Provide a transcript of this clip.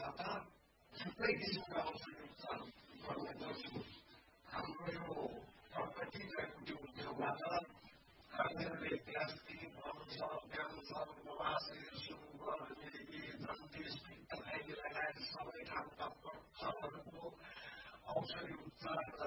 गर्दा थुप्रै किसिमका औषधि उपचार गर्ने गर्छु। हाम्रो यो प्रकृति जडीबुटी उद्योगबाट हामीहरूले प्लास्टिक क्यान्सर बवासिर सुगर जन्डिस पित्त आदि लगायत सबै खालका पत्थरहरूको औषधि